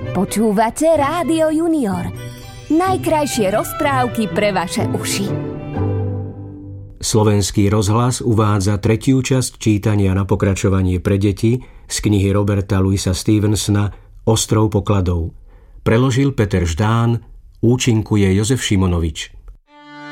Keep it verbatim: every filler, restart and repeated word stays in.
Počúvate Rádio Junior. Najkrajšie rozprávky pre vaše uši. Slovenský rozhlas uvádza tretiu časť čítania na pokračovanie pre deti z knihy Roberta Louisa Stevensona Ostrov pokladov. Preložil Peter Ždán, účinkuje Jozef Šimonovič.